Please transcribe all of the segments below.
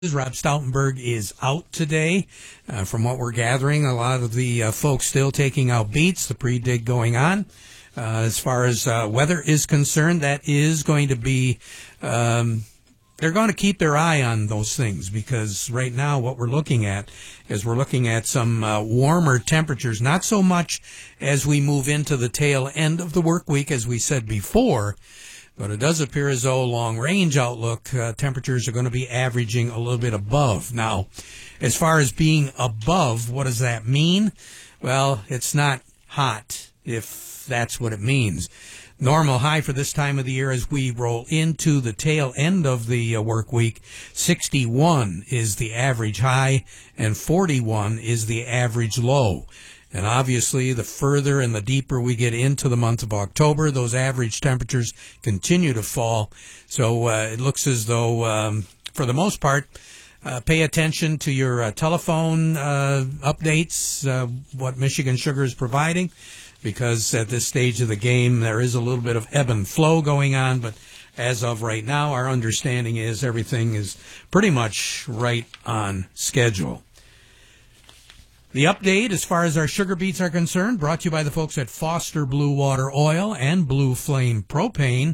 Rob Stoutenberg is out today. From what we're gathering, a lot of the folks still taking out beets, the pre-dig going on. As far as weather is concerned, that is going to be, they're going to keep their eye on those things, because right now what we're looking at is some warmer temperatures, not so much as we move into the tail end of the work week, as we said before. But it does appear as though long-range outlook temperatures are going to be averaging a little bit above. Now, as far as being above, what does that mean? Well, it's not hot, if that's what it means. Normal high for this time of the year as we roll into the tail end of the work week, 61 is the average high and 41 is the average low. And obviously, the further and the deeper we get into the month of October, those average temperatures continue to fall. So it looks as though, for the most part, pay attention to your telephone updates, what Michigan Sugar is providing, because at this stage of the game, there is a little bit of ebb and flow going on. But as of right now, our understanding is everything is pretty much right on schedule. The update, as far as our sugar beets are concerned, brought to you by the folks at Foster Blue Water Oil and Blue Flame Propane.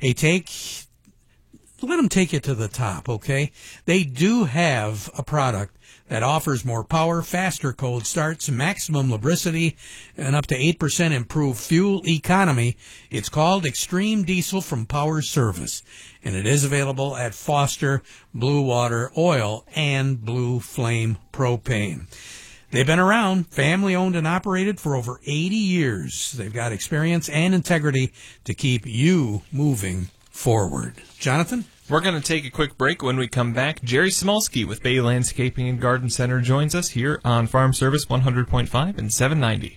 Let them take you to the top, okay? They do have a product that offers more power, faster cold starts, maximum lubricity, and up to 8% improved fuel economy. It's called Extreme Diesel from Power Service, and it is available at Foster Blue Water Oil and Blue Flame Propane. They've been around, family-owned and operated for over 80 years. They've got experience and integrity to keep you moving forward. Jonathan? We're going to take a quick break. When we come back, Jerry Smolsky with Bay Landscaping and Garden Center joins us here on Farm Service 100.5 and 790.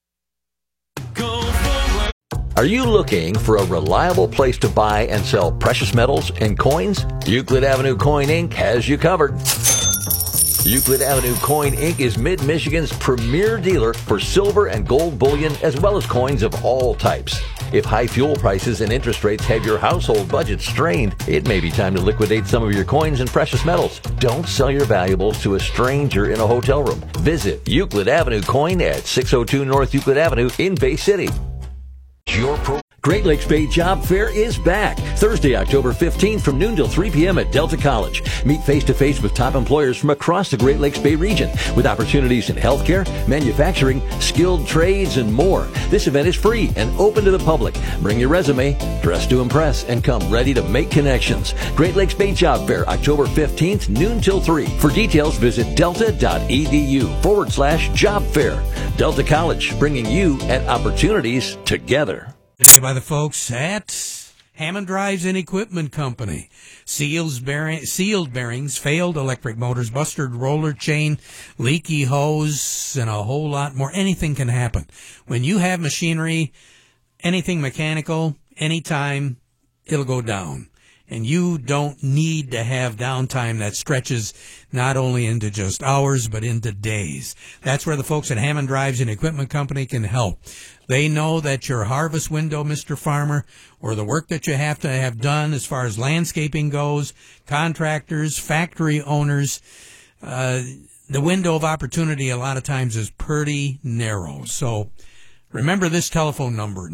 Are you looking for a reliable place to buy and sell precious metals and coins? Euclid Avenue Coin Inc. has you covered. Euclid Avenue Coin Inc. is Mid-Michigan's premier dealer for silver and gold bullion, as well as coins of all types. If high fuel prices and interest rates have your household budget strained, it may be time to liquidate some of your coins and precious metals. Don't sell your valuables to a stranger in a hotel room. Visit Euclid Avenue Coin at 602 North Euclid Avenue in Bay City. Great Lakes Bay Job Fair is back. Thursday, October 15th from noon till 3 p.m. at Delta College. Meet face-to-face with top employers from across the Great Lakes Bay region with opportunities in healthcare, manufacturing, skilled trades, and more. This event is free and open to the public. Bring your resume, dress to impress, and come ready to make connections. Great Lakes Bay Job Fair, October 15th, noon till 3. For details, visit delta.edu/job fair. Delta College, bringing you at opportunities together. By the folks at Hammond Drives and Equipment Company. Sealed bearings, failed electric motors, busted roller chain, leaky hose, and a whole lot more. Anything can happen. When you have machinery, anything mechanical, anytime, it'll go down. And you don't need to have downtime that stretches not only into just hours, but into days. That's where the folks at Hammond Drives and Equipment Company can help. They know that your harvest window, Mr. Farmer, or the work that you have to have done as far as landscaping goes, contractors, factory owners, the window of opportunity a lot of times is pretty narrow. So remember this telephone number,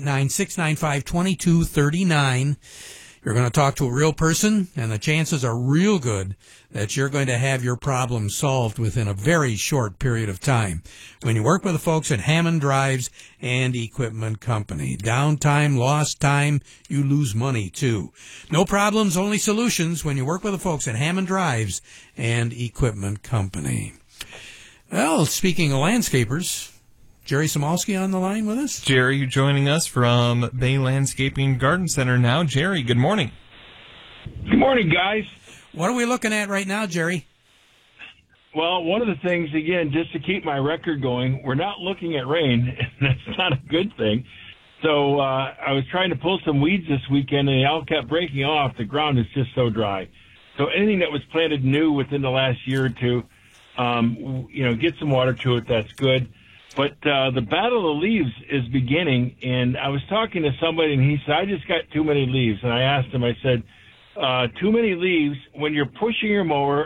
989-695-2239. You're going to talk to a real person, and the chances are real good that you're going to have your problem solved within a very short period of time. When you work with the folks at Hammond Drives and Equipment Company, downtime, lost time, you lose money too. No problems, only solutions when you work with the folks at Hammond Drives and Equipment Company. Well, speaking of landscapers, Jerry Smolsky on the line with us. Jerry joining us from Bay Landscaping Garden Center now. Jerry, good morning. Good morning, guys. What are we looking at right now, Jerry? Well, one of the things, again, just to keep my record going, we're not looking at rain, and that's not a good thing. So I was trying to pull some weeds this weekend, and they all kept breaking off. The ground is just so dry. So anything that was planted new within the last year or two, get some water to it. That's good. But the battle of leaves is beginning, and I was talking to somebody, and he said, I just got too many leaves. And I asked him, I said, too many leaves, when you're pushing your mower,